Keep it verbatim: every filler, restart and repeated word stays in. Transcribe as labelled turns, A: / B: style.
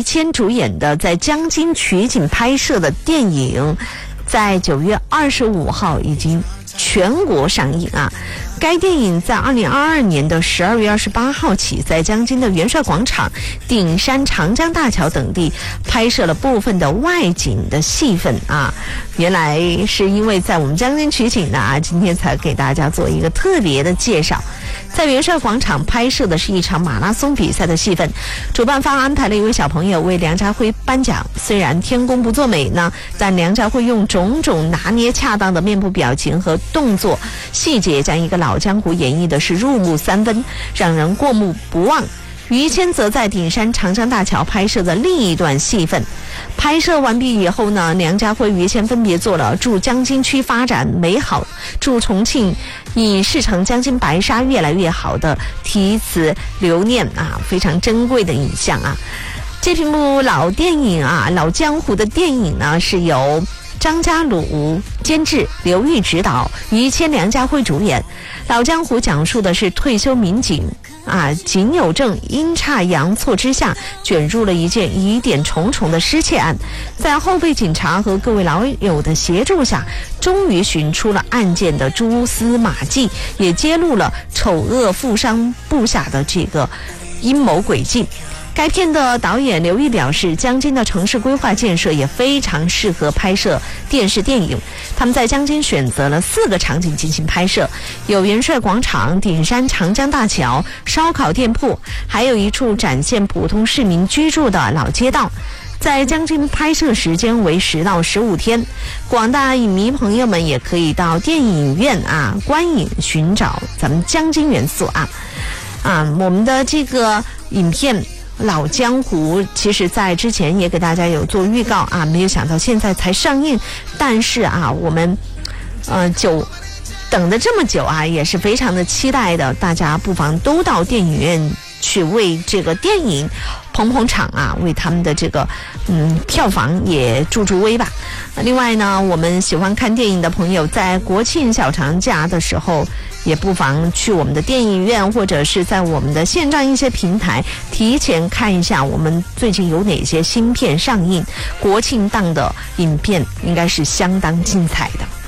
A: 谦主演的在江津取景拍摄的电影，在九月二十五号已经全国上映啊。该电影在二零二二年的十二月二十八号起，在江津的元帅广场、顶山、长江大桥等地拍摄了部分的外景的戏份啊。原来是因为在我们江津取景呢啊，今天才给大家做一个特别的介绍。在元帅广场拍摄的是一场马拉松比赛的戏份，主办方安排了一位小朋友为梁家辉颁奖。虽然天公不作美呢，但梁家辉用种种拿捏恰当的面部表情和动作细节，将一个老江湖演绎的是入木三分，让人过目不忘。于谦则在顶山长江大桥拍摄的另一段戏份。拍摄完毕以后呢，梁家辉、于谦分别做了祝江津区发展美好、祝重庆以市城江津白沙越来越好的题词留念啊，非常珍贵的影像啊。这部老电影啊，老江湖的电影呢，是由张家鲁监制，刘玉执导，于谦、梁家辉主演。老江湖讲述的是退休民警啊，井有正阴差阳错之下卷入了一件疑点重重的失窃案，在后备警察和各位老友的协助下，终于寻出了案件的蛛丝马迹，也揭露了丑恶富商部下的这个阴谋诡计。该片的导演刘毅表示，江津的城市规划建设也非常适合拍摄电视电影。他们在江津选择了四个场景进行拍摄，有元帅广场、顶山长江大桥、烧烤店铺，还有一处展现普通市民居住的老街道。在江津拍摄时间为十到十五天，广大影迷朋友们也可以到电影院啊观影，寻找咱们江津元素啊啊！我们的这个影片老江湖其实在之前也给大家有做预告啊，没有想到现在才上映，但是啊我们呃就等了这么久啊，也是非常的期待的，大家不妨都到电影院去为这个电影捧捧场啊，为他们的这个嗯票房也助助威吧。另外呢，我们喜欢看电影的朋友，在国庆小长假的时候，也不妨去我们的电影院，或者是在我们的线上一些平台提前看一下我们最近有哪些新片上映。国庆档的影片应该是相当精彩的。